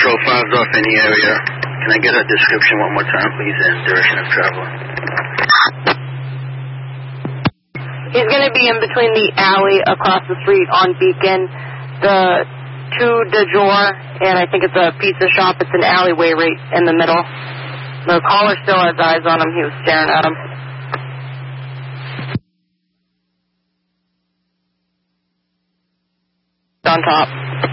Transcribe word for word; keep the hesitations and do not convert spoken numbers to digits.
oh five's off in the area. Can I get a description one more time, please, and direction of travel? He's going to be in between the alley across the street on Beacon, the two de jour, and I think it's a pizza shop. It's an alleyway right in the middle. The caller still has eyes on him. He was staring at him. On top.